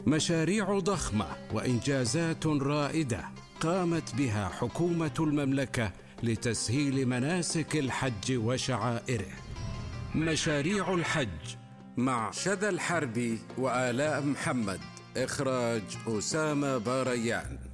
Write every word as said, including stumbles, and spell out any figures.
مشاريع ضخمة وإنجازات رائدة قامت بها حكومة المملكة لتسهيل مناسك الحج وشعائره. مشاريع الحج مع شذى الحربي وآلاء محمد. إخراج أسامة باريان.